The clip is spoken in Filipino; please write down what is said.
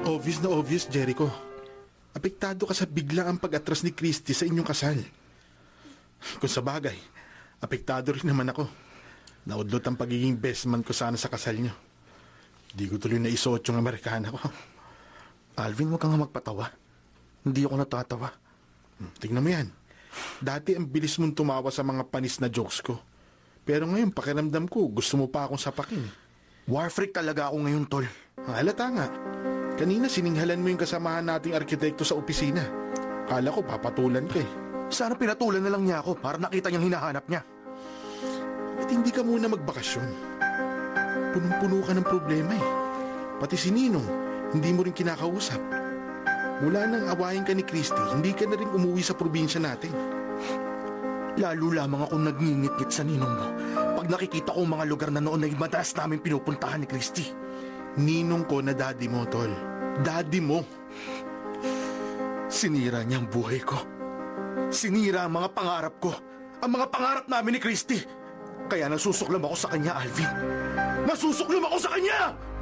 obvious, Jericho. Apektado ka sa biglaang pag-atras ni Christy sa inyong kasal. Kung sa bagay, apektado rin naman ako. Naudlot ang pagiging best man ko sana sa kasal niyo. Di ko tuloy na isuot yung Amerikana ko. Alvin, huwag kang magpatawa. Hindi ako natatawa. Tingnan mo yan. Dati ang bilis mong tumawa sa mga panis na jokes ko. Pero ngayon, pakiramdam ko, gusto mo pa akong sapakin. War freak talaga ako ngayon, tol. Halata nga. Kanina sininghalan mo yung kasamahan nating arkitekto sa opisina. Kala ko papatulan ka eh. Sana pinatulan na lang niya ako para nakita niyang hinahanap niya. At hindi ka muna magbakasyon. Punong-puno ka ng problema eh. Pati si Ninong, hindi mo rin kinakausap. Mula nang awayin ka ni Christy, hindi ka na rin umuwi sa probinsya natin. Lalo lamang akong nagngingit-ngit sa Ninong mo pag nakikita ko mga lugar na noon ay madalas namin pinupuntahan ni Christy. Ninong ko na daddy mo, tol. Daddy mo. Sinira niya ang buhay ko. Sinira ang mga pangarap ko. Ang mga pangarap namin ni Christy. Kaya nasusuklam ako sa kanya, Alvin. Nasusuklam ako sa kanya!